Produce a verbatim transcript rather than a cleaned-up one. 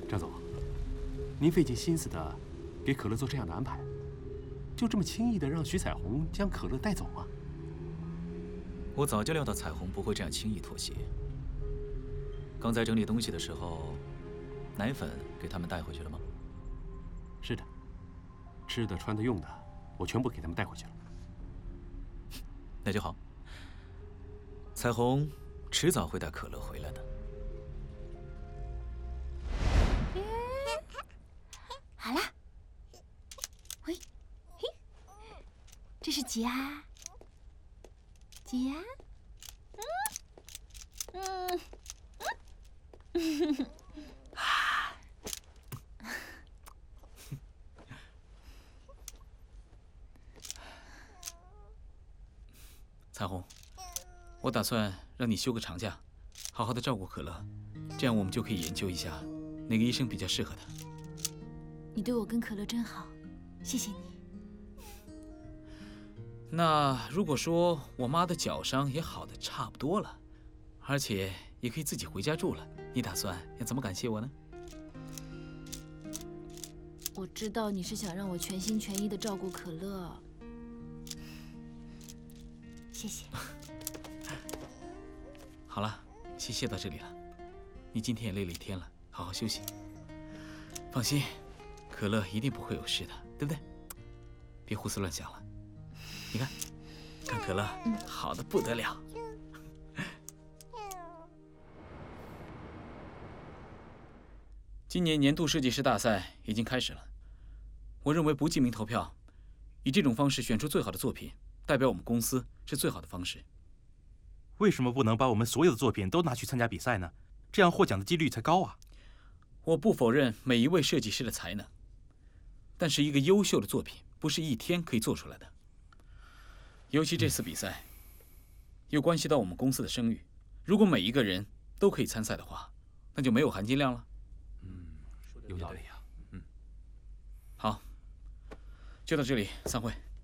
张总，您费尽心思的给可乐做这样的安排，就这么轻易的让徐彩虹将可乐带走吗？ 我早就料到彩虹不会这样轻易妥协。刚才整理东西的时候，奶粉给他们带回去了吗？ 是的，吃的、穿的、用的，我全部给他们带回去了。 那就好。彩虹迟早会带可乐回来的。 好了，喂，嘿，这是挤啊，挤啊，嗯嗯嗯，啊， 彩虹，我打算让你休个长假，好好的照顾可乐，这样我们就可以研究一下哪个医生比较适合他。 你对我跟可乐真好，谢谢你。 那如果说我妈的脚伤也好的差不多了，而且也可以自己回家住了，你打算要怎么感谢我呢？ 我知道你是想让我全心全意的照顾可乐，谢谢。 好了，先谢到这里了。你今天也累了一天了，好好休息。放心，可乐一定不会有事的，对不对？别胡思乱想了。你看，看可乐，嗯、好的不得了。今年年度设计师大赛已经开始了，我认为不记名投票，以这种方式选出最好的作品，代表我们公司是最好的方式。 为什么不能把我们所有的作品都拿去参加比赛呢？这样获奖的几率才高啊！ 我不否认每一位设计师的才能，但是一个优秀的作品不是一天可以做出来的。尤其这次比赛，又关系到我们公司的声誉，如果每一个人都可以参赛的话，那就没有含金量了。 嗯，有道理啊。嗯， 好，就到这里，散会。